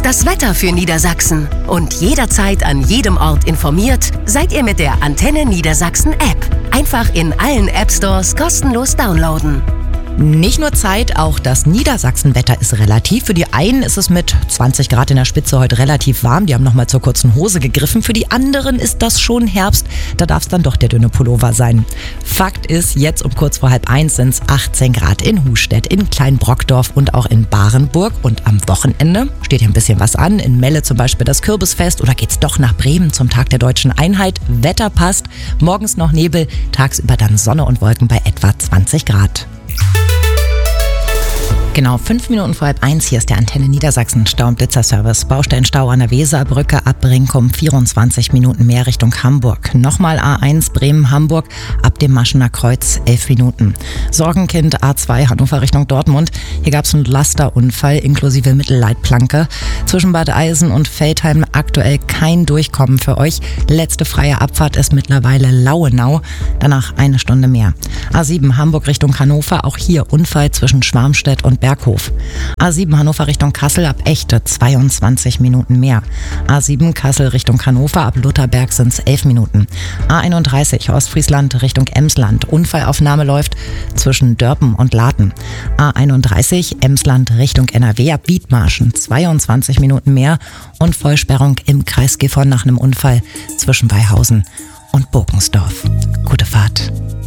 ist das Wetter für Niedersachsen. Und jederzeit an jedem Ort informiert seid ihr mit der Antenne Niedersachsen App. Einfach in allen App-Stores kostenlos downloaden. Nicht nur Zeit, auch das Niedersachsenwetter ist relativ. Für die einen ist es mit 20 Grad in der Spitze heute relativ warm. Die haben nochmal zur kurzen Hose gegriffen. Für die anderen ist das schon Herbst. Da darf es dann doch der dünne Pullover sein. Fakt ist, jetzt um kurz vor 12:30 sind es 18 Grad in Hustedt, in Kleinbrockdorf und auch in Barenburg. Und am Wochenende steht hier ein bisschen was an. In Melle zum Beispiel das Kürbisfest oder geht's doch nach Bremen zum Tag der Deutschen Einheit. Wetter passt. Morgens noch Nebel, tagsüber dann Sonne und Wolken bei etwa 20 Grad. Genau, 5 Minuten vor 12:30, hier ist der Antenne Niedersachsen Stau- und Blitzerservice. Baustellenstau an der Weserbrücke ab Brinkum, 24 Minuten mehr Richtung Hamburg. Nochmal A1 Bremen-Hamburg ab dem Maschener Kreuz, 11 Minuten. Sorgenkind A2 Hannover Richtung Dortmund. Hier gab es einen Lasterunfall inklusive Mittelleitplanke. Zwischen Bad Eisen und Veltheim aktuell kein Durchkommen für euch. Letzte freie Abfahrt ist mittlerweile Lauenau. Danach eine Stunde mehr. A7 Hamburg Richtung Hannover, auch hier Unfall zwischen Schwarmstedt und Berghof. A7 Hannover Richtung Kassel ab Echte, 22 Minuten mehr. A7 Kassel Richtung Hannover ab Lutherberg sind es 11 Minuten. A31 Ostfriesland Richtung Emsland. Unfallaufnahme läuft zwischen Dörpen und Laten. A31 Emsland Richtung NRW ab Wiedmarschen, 22 Minuten mehr. Und Vollsperrung im Kreis Gifhorn nach einem Unfall zwischen Beihausen und Burgensdorf. Gute Fahrt.